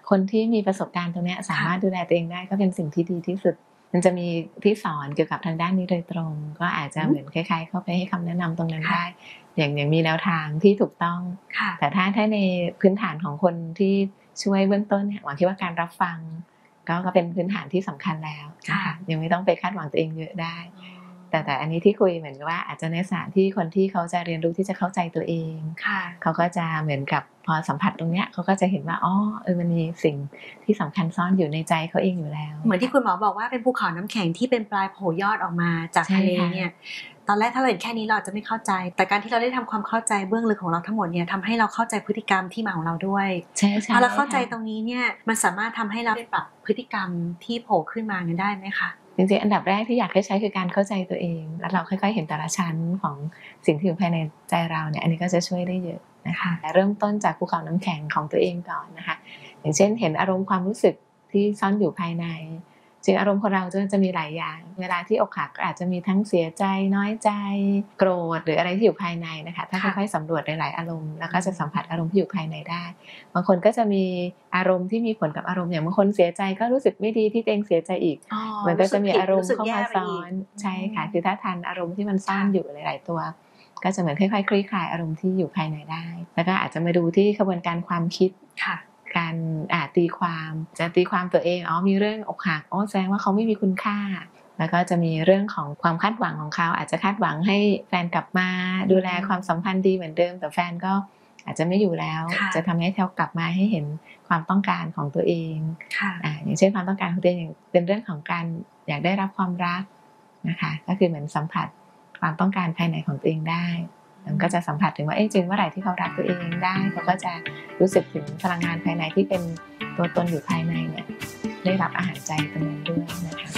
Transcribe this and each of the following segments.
คนที่มีประสบการณ์ตรงนี้สามารถดูแลตัวเองได้ก็เป็นสิ่งที่ดีที่สุดมันจะมีที่สอนเกี่ยวกับทางด้านนี้โดยตรงก็อาจจะเหมือนคล้ายๆเข้าไปให้คำแนะนำตรงนั้นได้อย่างมีแนวทางที่ถูกต้องแต่ถ้าในพื้นฐานของคนที่ช่วยเบื้องต้นเนี่ยหวังคิดว่าการรับฟังก็เป็นพื้นฐานที่สำคัญแล้วนะคะยังไม่ต้องไปคาดหวังตัวเองเยอะได้แต่อันนี้ที่คุยเหมือนกับว่าอาจจะในสถานที่คนที่เขาจะเรียนรู้ที่จะเข้าใจตัวเองเขาก็จะเหมือนกับพอสัมผัสตรงเนี้ยเขาก็จะเห็นว่ามันมีสิ่งที่สำคัญซ่อนอยู่ในใจเขาเองอยู่แล้วเหมือนที่คุณหมอบอกว่าเป็นภูเขาน้ำแข็งที่เป็นปลายโผล่ยอดออกมาจากทะเลเนี่ยตอนแรกถ้าเราเห็นแค่นี้เราจะไม่เข้าใจแต่การที่เราได้ทำความเข้าใจเบื้องลึกของเราทั้งหมดเนี่ยทำให้เราเข้าใจพฤติกรรมที่มาของเราด้วยพอเราเข้าใจตรงนี้เนี่ยมันสามารถทำให้เราได้ปรับพฤติกรรมที่โผล่ขึ้นมาได้ไหมคะจริงๆอันดับแรกที่อยากให้ใช้คือการเข้าใจตัวเองแล้วเราค่อยๆเห็นแต่ละชั้นของสิ่งที่อยู่ภายในใจเราเนี่ยอันนี้ก็จะช่วยได้เยอะนะคะเริ่มต้นจากภูเขาน้ำแข็งของตัวเองก่อนนะคะอย่างเช่นเห็นอารมณ์ความรู้สึกที่ซ่อนอยู่ภายในจริงอารมณ์ของเราจะมีหลายอย่างเวลาที่อกหักก็อาจจะมีทั้งเสียใจน้อยใจโกรธหรืออะไรที่อยู่ภายในนะคะถ้าค่อยๆสำรวจหลายๆอารมณ์แล้วก็จะสัมผัสอารมณ์ที่อยู่ภายในได้บางคนก็จะมีอารมณ์ที่มีผลกับอารมณ์อย่างบางคนเสียใจก็รู้สึกไม่ดีที่ตัวเองเสียใจอีกมันก็จะมีอารมณ์เข้ามาซ้อนใช่ค่ะคือถ้าทันอารมณ์ที่มันซ่อนอยู่หลายๆตัวก็จะเหมือนค่อยๆคลี่คลายอารมณ์ที่อยู่ภายในได้แล้วก็อาจจะมาดูที่กระบวนการความคิดการตีความจะตีความตัวเองมีเรื่องอกหักแสดงว่าเขาไม่มีคุณค่าแล้วก็จะมีเรื่องของความคาดหวังของเขาอาจจะคาดหวังให้แฟนกลับมาดูแลความสัมพันธ์ดีเหมือนเดิมแต่แฟนก็อาจจะไม่อยู่แล้วจะทำให้เขากลับมาให้เห็นความต้องการของตัวเองอย่างเช่นความต้องการของตัวเองเป็นเรื่องของการอยากได้รับความรักนะคะก็คือเหมือนสัมผัสความต้องการภายในของตัวเองได้มันก็จะสัมผัสถึงว่าจริงเมื่อไหร่ที่เขารักตัวเองได้เขาก็จะรู้สึกถึงพลังงานภายในที่เป็นตัวตนอยู่ภายในเนี่ยได้รับอาหารใจตรงนั้นด้วยนะคะ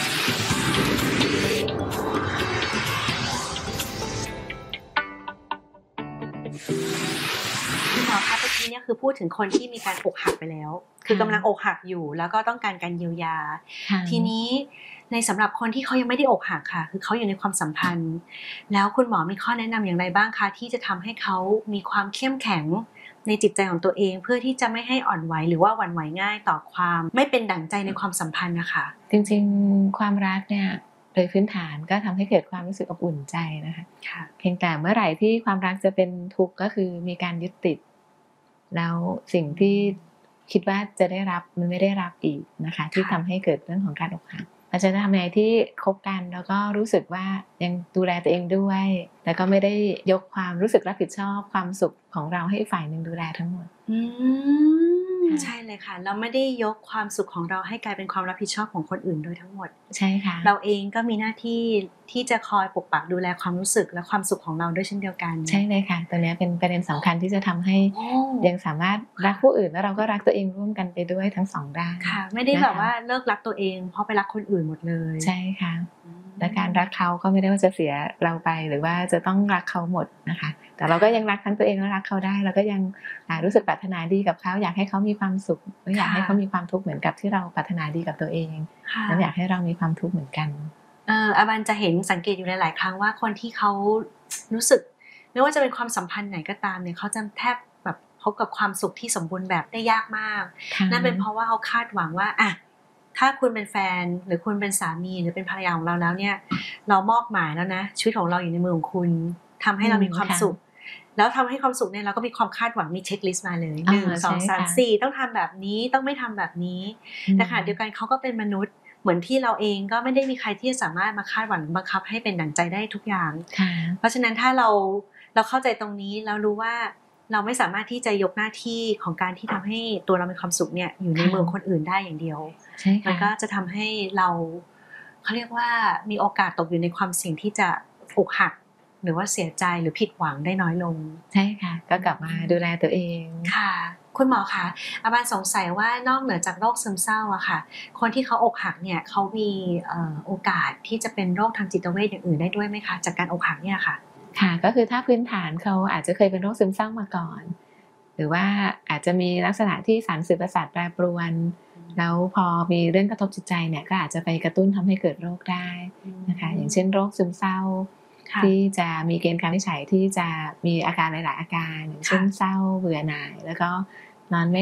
คุณหมอคะเมื่อกี้เนี่ยคือพูดถึงคนที่มีการอกหักไปแล้วคือกำลังอกหักอยู่แล้วก็ต้องการการเยียวยาทีนี้ในสำหรับคนที่เขายังไม่ได้อกหักค่ะคือเขาอยู่ในความสัมพันธ์แล้วคุณหมอมีข้อแนะนำอย่างไรบ้างคะที่จะทำให้เขามีความเข้มแข็งในจิตใจของตัวเองเพื่อที่จะไม่ให้อ่อนไหวหรือว่าหวั่นไหวง่ายต่อความไม่เป็นดั่งใจในความสัมพันธ์นะคะจริงๆความรักเนี่ยโดยพื้นฐานก็ทำให้เกิดความรู้สึกอบอุ่นใจนะคะเพียงแต่เมื่อไหร่ที่ความรักจะเป็นทุกข์ก็คือมีการยึดติดแล้วสิ่งที่คิดว่าจะได้รับมันไม่ได้รับอีกนะคะที่ทำให้เกิดเรื่องของการอกหักเราจะทำยังไงที่คบกันแล้วก็รู้สึกว่ายังดูแลตัวเองด้วยแล้วก็ไม่ได้ยกความรู้สึกรับผิดชอบความสุขของเราให้ฝ่ายหนึ่งดูแลทั้งหมดใช่เลยค่ะเราไม่ได้ยกความสุขของเราให้กลายเป็นความรับผิดชอบของคนอื่นโดยทั้งหมดใช่ค่ะเราเองก็มีหน้าที่ที่จะคอยปกปักดูแลความรู้สึกและความสุขของเราด้วยเช่นเดียวกันใช่เลยค่ะตัวนี้เป็นประเด็นสำคัญที่จะทำให้ยังสามารถรักผู้อื่นแล้วเราก็รักตัวเองร่วมกันไปด้วยทั้งสองด้านค่ะไม่ได้แบบว่าเลิกรักตัวเองเพราะไปรักคนอื่นหมดเลยใช่ค่ะและการรักเขาก็ไม่ได้ว่าจะเสียเราไปหรือว่าจะต้องรักเขาหมดนะคะแต่เราก็ยังรักทั้งตัวเองและรักเขาได้เราก็ยังรู้สึกปรารถนาดีกับเขาอยากให้เขามีความสุขไม่อยากให้เขามีความทุกข์เหมือนกับที่เราปรารถนาดีกับตัวเองและอยากให้เรามีความทุกข์เหมือนกันอาบันจะเห็นสังเกตอยู่หลายๆครั้งว่าคนที่เขารู้สึกไม่ว่าจะเป็นความสัมพันธ์ไหนก็ตามเนี่ยเขาจะแทบแบบพบกับความสุขที่สมบูรณ์แบบได้ยากมากนั่นเป็นเพราะว่าเขาคาดหวังว่าถ้าคุณเป็นแฟนหรือคุณเป็นสามีหรือเป็นภรรยาของเราแล้วเนี่ยเรามอบหมายแล้วนะชีวิตของเราอยู่ในมือของคุณทำให้เรามีความสุขแล้วทำให้ความสุขเนี่ยเราก็มีความคาดหวังมีเช็คลิสต์มาเลย1 2 3 4ต้องทำแบบนี้ต้องไม่ทำแบบนี้แต่ขณะเดียวกันเขาก็เป็นมนุษย์เหมือนที่เราเองก็ไม่ได้มีใครที่จะสามารถมาคาดหวังบังคับให้เป็นดั่งใจได้ทุกอย่างเพราะฉะนั้นถ้าเราเข้าใจตรงนี้แล้วรู้ว่าเราไม่สามารถที่จะยกหน้าที่ของการที่ทำให้ตัวเรามีความสุขเนี่ยอยู่ในมือคนอื่นได้อย่างเดียวมันก็จะทำให้เราเขาเรียกว่ามีโอกาสตกอยู่ในความเสี่ยงที่จะอกหักหรือว่าเสียใจหรือผิดหวังได้น้อยลงใช่ค่ะก็กลับมาดูแลตัวเองค่ะคุณหมอคะอาบานสงสัยว่านอกเหนือจากโรคซึมเศร้าอะค่ะคนที่เขาอกหักเนี่ยเขามีโอกาสที่จะเป็นโรคทางจิตเวชอย่างอื่นได้ด้วยไหมคะจากการอกหักเนี่ยค่ะค่ะก็คือถ้าพื้นฐานเขาอาจจะเคยเป็นโรคซึมเศร้ามาก่อนหรือว่าอาจจะมีลักษณะที่สารสื่อประสาทแปรปรวนแล้วพอมีเรื่องกระทบจิตใจเนี่ยก็อาจจะไปกระตุ้นทำให้เกิดโรคได้นะคะอย่างเช่นโรคซึมเศร้าที่จะมีเกณฑ์การวินิจฉัยที่จะมีอาการหลายๆอาการอย่างเช่นเศร้าเบื่อหน่ายแล้วก็นอนไม่